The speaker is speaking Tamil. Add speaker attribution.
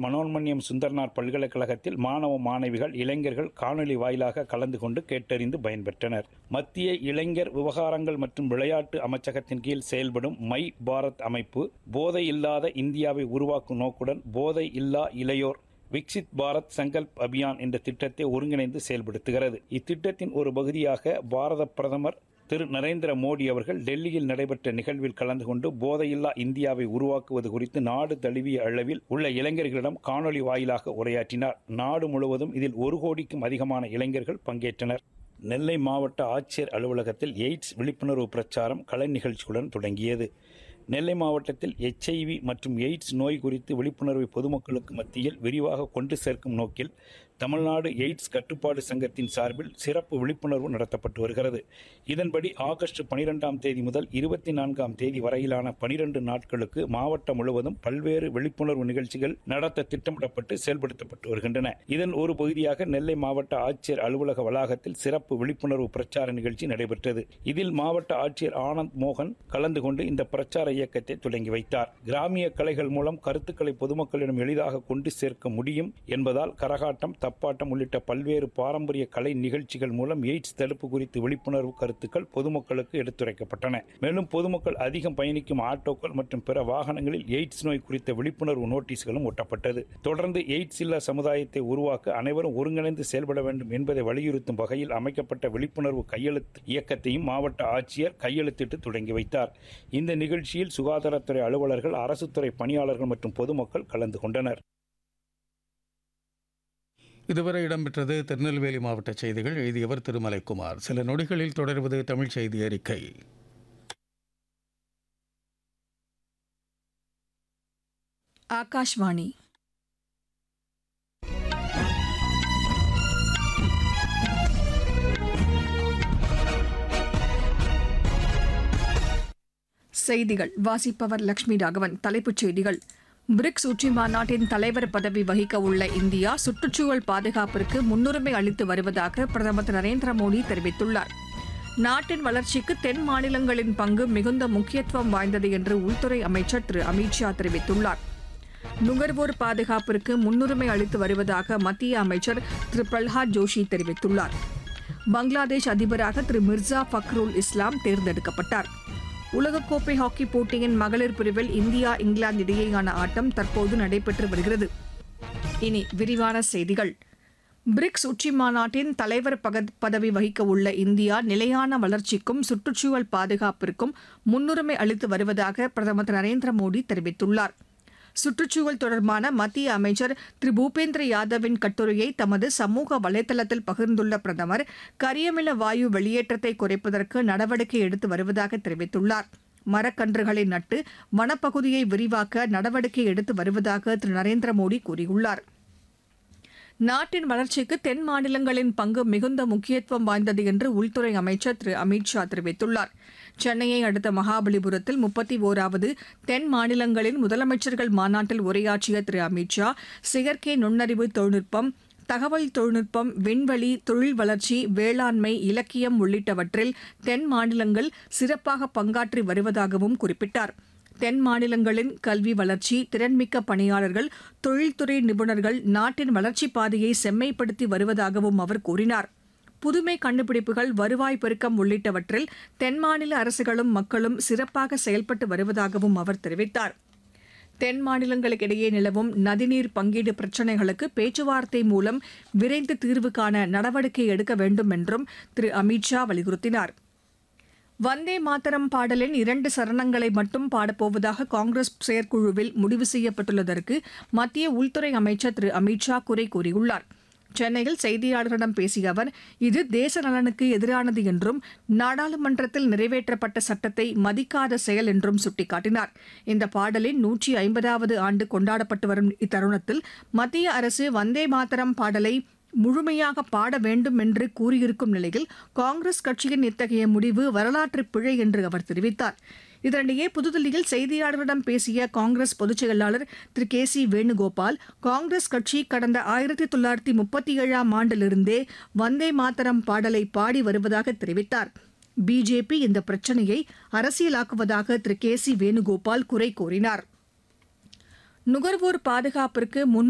Speaker 1: மனோன்மணியம் சுந்தரனார் பல்கலைக்கழகத்தில் மாணவ மாணவிகள் இளைஞர்கள் காணொலி வாயிலாக கலந்து கொண்டு கேட்டறிந்து பயன்பெற்றனர். மத்திய இளைஞர் விவகாரங்கள் மற்றும் விளையாட்டு அமைச்சகத்தின் கீழ் செயல்படும் மை பாரத் அமைப்பு போதை இல்லாத இந்தியாவை உருவாக்கும் நோக்குடன் போதை இல்லா இளையோர் விக்சித் பாரத் சங்கல்ப் அபியான் என்ற திட்டத்தை ஒருங்கிணைந்து செயல்படுத்துகிறது. இத்திட்டத்தின் ஒரு பகுதியாக பாரத பிரதமர் திரு நரேந்திர மோடி அவர்கள் டெல்லியில் நடைபெற்ற நிகழ்வில் கலந்து கொண்டு போதையில்லா இந்தியாவை உருவாக்குவது குறித்து நாடு தழுவிய அளவில் உள்ள இளைஞர்களிடம் காணொலி வாயிலாக உரையாற்றினார். நாடு முழுவதும் இதில் 1 கோடிக்கும் அதிகமான இளைஞர்கள் பங்கேற்றனர். நெல்லை மாவட்ட ஆட்சியர் அலுவலகத்தில் எய்ட்ஸ் விழிப்புணர்வு பிரச்சாரம் கலை நிகழ்ச்சியுடன் தொடங்கியது. நெல்லை மாவட்டத்தில் HIV மற்றும் எய்ட்ஸ் நோய் குறித்து விழிப்புணர்வை பொதுமக்களுக்கு மத்தியில் விரிவாக கொண்டு சேர்க்கும் நோக்கில் தமிழ்நாடு எய்ட்ஸ் கட்டுப்பாடு சங்கத்தின் சார்பில் சிறப்பு விழிப்புணர்வு நடத்தப்பட்டு வருகிறது. இதன்படி ஆகஸ்ட் 12ஆம் தேதி முதல் 24ஆம் தேதி வரையிலான 12 நாட்களுக்கு மாவட்டம் முழுவதும் பல்வேறு விழிப்புணர்வு நிகழ்ச்சிகள் நடத்த திட்டமிடப்பட்டு செயல்படுத்தப்பட்டு வருகின்றன. இதன் ஒரு பகுதியாக நெல்லை மாவட்ட ஆட்சியர் அலுவலக வளாகத்தில் சிறப்பு விழிப்புணர்வு பிரச்சார நிகழ்ச்சி நடைபெற்றது. இதில் மாவட்ட ஆட்சியர் ஆனந்த் மோகன் கலந்து கொண்டு இந்த பிரச்சார இயக்கத்தை தொடங்கி வைத்தார். கிராமிய கலைகள் மூலம் கருத்துக்களை பொதுமக்களிடம் எளிதாக கொண்டு சேர்க்க முடியும் என்பதால் கரகாட்டம், தப்பாட்டம் உள்ளிட்ட பல்வேறு பாரம்பரிய கலை நிகழ்ச்சிகள் மூலம் எய்ட்ஸ் தடுப்பு குறித்து விழிப்புணர்வு கருத்துக்கள் பொதுமக்களுக்கு எடுத்துரைக்கப்பட்டன. மேலும் பொதுமக்கள் அதிகம் பயணிக்கும் ஆட்டோக்கள் மற்றும் பிற வாகனங்களில் எய்ட்ஸ் நோய் குறித்த விழிப்புணர்வு நோட்டீஸ்களும் ஒட்டப்பட்டது. தொடர்ந்து எய்ட்ஸ் இல்லா சமுதாயத்தை உருவாக்க அனைவரும் ஒருங்கிணைந்து செயல்பட வேண்டும் என்பதை வலியுறுத்தும் வகையில் அமைக்கப்பட்ட விழிப்புணர்வு கையெழுத்து இயக்கத்தையும் மாவட்ட ஆட்சியர் கையெழுத்திட்டு தொடங்கி வைத்தார். இந்த நிகழ்ச்சியில் சுகாதாரத்துறை அலுவலர்கள், அரசுத்துறை பணியாளர்கள் மற்றும் பொதுமக்கள் கலந்து கொண்டனர்.
Speaker 2: இதுவரை இடம்பெற்றது திருநெல்வேலி மாவட்ட செய்திகள். எழுதியவர் திருமலைக்குமார். சில நொடிகளில் தொடர்வது தமிழ் செய்தி அறிக்கை.
Speaker 3: ஆகாஷ்வாணி. செய்திகள் வாசிப்பவர் லட்சுமி ராகவன். தலைப்புச் செய்திகள்: பிரிக்ஸ் உச்சி மாநாட்டின் தலைவர் பதவி வகிக்க உள்ள இந்தியா சுற்றுச்சூழல் பாதுகாப்பிற்கு முன்னுரிமை அளித்து வருவதாக பிரதமர் திரு நரேந்திர மோடி தெரிவித்துள்ளார். நாட்டின் வளர்ச்சிக்கு தென் மாநிலங்களின் பங்கு மிகுந்த முக்கியத்துவம் வாய்ந்தது என்று உள்துறை அமைச்சர் திரு அமித்ஷா தெரிவித்துள்ளார். நுகர்வோர் பாதுகாப்பிற்கு முன்னுரிமை அளித்து வருவதாக மத்திய அமைச்சர் திரு பிரல்ஹாத் ஜோஷி தெரிவித்துள்ளார். பங்களாதேஷ் அதிபராக திரு மிர்சா ஃபக்ருல் இஸ்லாம் தேர்ந்தெடுக்கப்பட்டார். உலகக்கோப்பை ஹாக்கி போட்டியின் மகளிர் பிரிவில் இந்தியா, இங்கிலாந்து இடையேயான ஆட்டம் தற்போது நடைபெற்று வருகிறது. இனி விரிவான செய்திகள். பிரிக்ஸ் உச்சி மாநாட்டின் தலைவர் பதவி வகிக்க உள்ள இந்தியா நிலையான வளர்ச்சிக்கும் சுற்றுச்சூழல் பாதுகாப்பிற்கும் முன்னுரிமை அளித்து வருவதாக பிரதமர் திரு நரேந்திர மோடி தெரிவித்துள்ளார். சுற்றுச்சூழல் தொடர்பான மத்திய அமைச்சர் திரு பூபேந்திர யாதவின் கட்டுரையை தமது சமூக வலைதளத்தில் பகிர்ந்துள்ள பிரதமர், கரியமில வாயு வெளியேற்றத்தை குறைப்பதற்கு நடவடிக்கை எடுத்து வருவதாக தெரிவித்துள்ளார். மரக்கன்றுகளை நட்டு வனப்பகுதியை விரிவாக்க நடவடிக்கை எடுத்து வருவதாக திரு நரேந்திர மோடி கூறியுள்ளார். நாட்டின் வளர்ச்சிக்கு தென் மாநிலங்களின் பங்கு மிகுந்த முக்கியத்துவம் வாய்ந்தது என்று உள்துறை அமைச்சர் திரு அமித்ஷா தெரிவித்துள்ளார். சென்னையை அடுத்த மகாபலிபுரத்தில் 31வது தென் மாநிலங்களின் முதலமைச்சர்கள் மாநாட்டில் உரையாற்றிய திரு அமித்ஷா, செயற்கை நுண்ணறிவு தொழில்நுட்பம், தகவல் தொழில்நுட்பம், விண்வெளி, தொழில் வளர்ச்சி, வேளாண்மை, இலக்கியம் உள்ளிட்டவற்றில் தென் மாநிலங்கள் சிறப்பாக பங்காற்றி வருவதாகவும் குறிப்பிட்டார். தென் மாநிலங்களின் கல்வி வளர்ச்சி, திறன்மிக்க பணியாளர்கள், தொழில்துறை நிபுணர்கள் நாட்டின் வளர்ச்சிப் பாதையை செம்மைப்படுத்தி வருவதாகவும் அவர் கூறினார். புதுமை கண்டுபிடிப்புகள், வருவாய் பெருக்கம் உள்ளிட்டவற்றில் தென் மாநில அரசுகளும் மக்களும் சிறப்பாக செயல்பட்டு வருவதாகவும் அவர் தெரிவித்தார். தென் மாநிலங்களுக்கிடையே நிலவும் நதிநீர் பங்கீடு பிரச்சினைகளுக்கு பேச்சுவார்த்தை மூலம் விரைந்து தீர்வு காண நடவடிக்கை எடுக்க வேண்டும் என்றும் திரு அமித்ஷா வலியுறுத்தினார். வந்தே மாதரம் பாடலின் 2 சரணங்களை மட்டும் பாடப்போவதாக காங்கிரஸ் செயற்குழுவில் முடிவு செய்யப்பட்டுள்ளதற்கு மத்திய உள்துறை அமைச்சர் திரு அமித்ஷா குறை கூறியுள்ளார். சென்னையில் செய்தியாளர்களிடம் பேசிய அவர், இது தேச நலனுக்கு எதிரானது என்றும் நாடாளுமன்றத்தில் நிறைவேற்றப்பட்ட சட்டத்தை மதிக்காத செயல் என்றும் சுட்டிக்காட்டினார். இந்த பாடலின் 150வது ஆண்டு கொண்டாடப்பட்டு வரும் இத்தருணத்தில் மத்திய அரசு வந்தே மாதரம் பாடலை முழுமையாக பாட வேண்டும் என்று கூறியிருக்கும் நிலையில் காங்கிரஸ் கட்சியின் இத்தகைய முடிவு வரலாற்று பிழை என்று அவர் தெரிவித்தார். இதனிடையே புதுதில்லியில் செய்தியாளர்களிடம் பேசிய காங்கிரஸ் பொதுச் செயலாளர் திரு KC வேணுகோபால், காங்கிரஸ் கட்சி கடந்த 1937ஆம் ஆண்டிலிருந்தே வந்தே மாதரம் பாடலை பாடி வருவதாக தெரிவித்தார். பிஜேபி இந்த பிரச்சினையை அரசியலாக்குவதாக திரு KC வேணுகோபால் குறை கூறினார். நுகர்வோர் பாதுகாப்பிற்கு